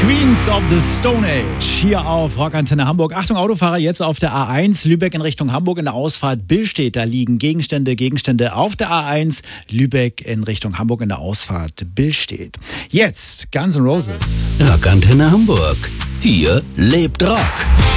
Queens of the Stone Age hier auf Rockantenne Hamburg. Achtung Autofahrer, jetzt auf der A1 Lübeck in Richtung Hamburg in der Ausfahrt Billstedt. Da liegen Gegenstände auf der A1 Lübeck in Richtung Hamburg in der Ausfahrt Billstedt. Jetzt Guns N' Roses. Rockantenne Hamburg. Hier lebt Rock.